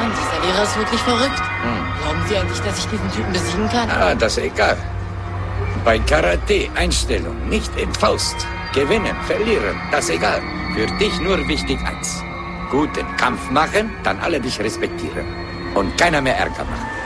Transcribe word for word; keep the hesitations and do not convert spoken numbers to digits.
Mann, dieser Lehrer ist wirklich verrückt. Hm. Glauben Sie eigentlich, dass ich diesen Typen besiegen kann? Ah, das ist egal. Bei Karate Einstellung, nicht in Faust. Gewinnen, verlieren, das ist egal. Für dich nur wichtig eins. Guten Kampf machen, dann alle dich respektieren. Und keiner mehr Ärger machen.